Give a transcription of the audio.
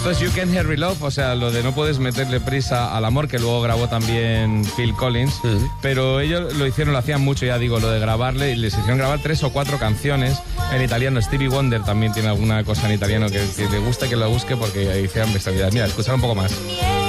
Esto es You Can't Hurry Love, o sea, lo de no puedes meterle prisa al amor, que luego grabó también Phil Collins, pero ellos lo hacían mucho, ya digo, lo de grabarle, y les hicieron grabar 3 o 4 canciones en italiano. Stevie Wonder también tiene alguna cosa en italiano que le gusta que lo busque porque hicieron bestialidad. Mira, escuchar un poco más.